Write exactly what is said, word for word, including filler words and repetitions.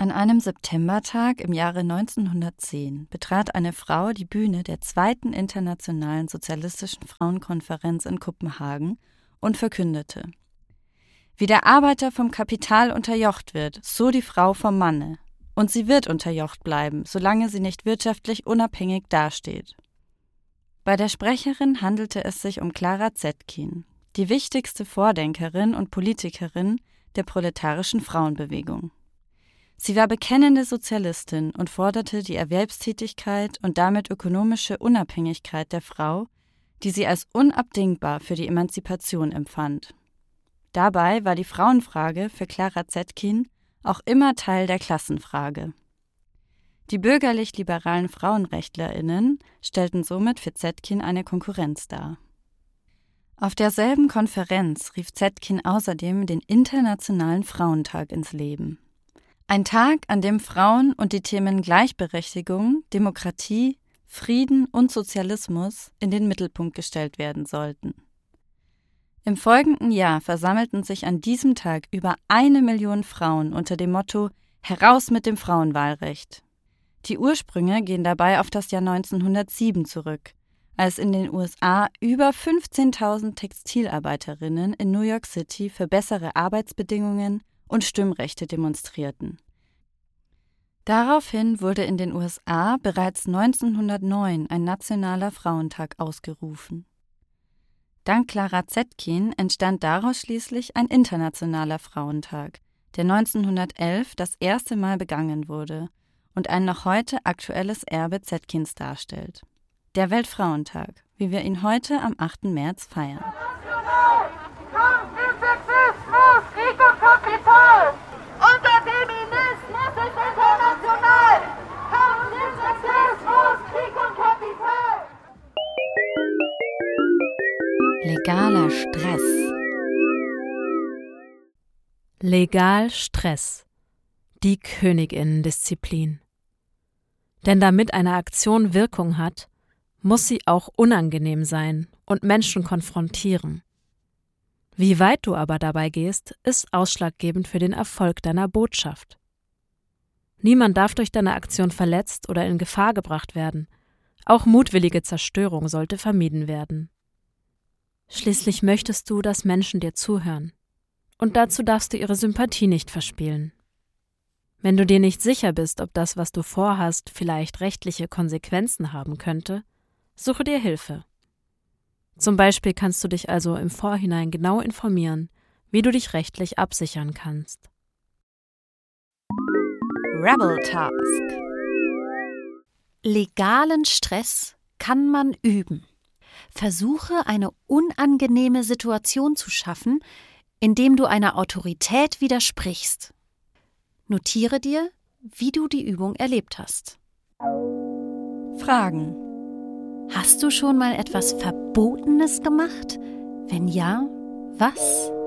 An einem Septembertag im Jahre neunzehnhundertzehn betrat eine Frau die Bühne der zweiten Internationalen Sozialistischen Frauenkonferenz in Kopenhagen und verkündete: Wie der Arbeiter vom Kapital unterjocht wird, so die Frau vom Manne. Und sie wird unterjocht bleiben, solange sie nicht wirtschaftlich unabhängig dasteht. Bei der Sprecherin handelte es sich um Clara Zetkin, die wichtigste Vordenkerin und Politikerin der proletarischen Frauenbewegung. Sie war bekennende Sozialistin und forderte die Erwerbstätigkeit und damit ökonomische Unabhängigkeit der Frau, die sie als unabdingbar für die Emanzipation empfand. Dabei war die Frauenfrage für Clara Zetkin auch immer Teil der Klassenfrage. Die bürgerlich-liberalen FrauenrechtlerInnen stellten somit für Zetkin eine Konkurrenz dar. Auf derselben Konferenz rief Zetkin außerdem den Internationalen Frauentag ins Leben. Ein Tag, an dem Frauen und die Themen Gleichberechtigung, Demokratie, Frieden und Sozialismus in den Mittelpunkt gestellt werden sollten. Im folgenden Jahr versammelten sich an diesem Tag über eine Million Frauen unter dem Motto »Heraus mit dem Frauenwahlrecht«. Die Ursprünge gehen dabei auf das Jahr neunzehnhundertsieben zurück, als in den U S A über fünfzehntausend Textilarbeiterinnen in New York City für bessere Arbeitsbedingungen und Stimmrechte demonstrierten. Daraufhin wurde in den U S A bereits neunzehnhundertneun ein nationaler Frauentag ausgerufen. Dank Clara Zetkin entstand daraus schließlich ein internationaler Frauentag, der neunzehnhundertelf das erste Mal begangen wurde und ein noch heute aktuelles Erbe Zetkins darstellt. Der Weltfrauentag, wie wir ihn heute am achten März feiern. Kampf gegen Sexismus, Krieg und Kapital! Unser Feminismus ist international! Kampf gegen Sexismus, Krieg und Kapital! Legaler Stress. Legal Stress. Die Königinnendisziplin. Denn damit eine Aktion Wirkung hat, muss sie auch unangenehm sein und Menschen konfrontieren. Wie weit du aber dabei gehst, ist ausschlaggebend für den Erfolg deiner Botschaft. Niemand darf durch deine Aktion verletzt oder in Gefahr gebracht werden. Auch mutwillige Zerstörung sollte vermieden werden. Schließlich möchtest du, dass Menschen dir zuhören. Und dazu darfst du ihre Sympathie nicht verspielen. Wenn du dir nicht sicher bist, ob das, was du vorhast, vielleicht rechtliche Konsequenzen haben könnte, suche dir Hilfe. Zum Beispiel kannst du dich also im Vorhinein genau informieren, wie du dich rechtlich absichern kannst. Rebel Task. Legalen Stress kann man üben. Versuche, eine unangenehme Situation zu schaffen, indem du einer Autorität widersprichst. Notiere dir, wie du die Übung erlebt hast. Fragen. Hast du schon mal etwas Verbotenes gemacht? Wenn ja, was?